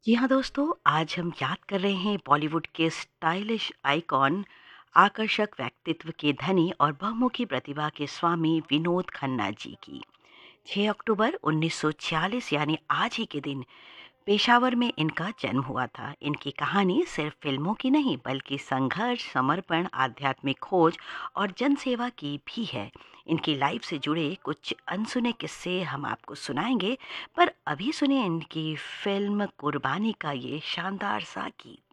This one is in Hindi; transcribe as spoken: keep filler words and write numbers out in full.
जी हाँ दोस्तों, आज हम याद कर रहे हैं बॉलीवुड के स्टाइलिश आइकॉन, आकर्षक व्यक्तित्व के धनी और बहुमुखी प्रतिभा के स्वामी विनोद खन्ना जी की। छह अक्टूबर उन्नीस सौ छियालीस यानी आज ही के दिन पेशावर में इनका जन्म हुआ था। इनकी कहानी सिर्फ फिल्मों की नहीं बल्कि संघर्ष, समर्पण, आध्यात्मिक खोज और जनसेवा की भी है। इनकी लाइफ से जुड़े कुछ अनसुने किस्से हम आपको सुनाएंगे, पर अभी सुनिए इनकी फिल्म कुर्बानी का ये शानदार सा गीत।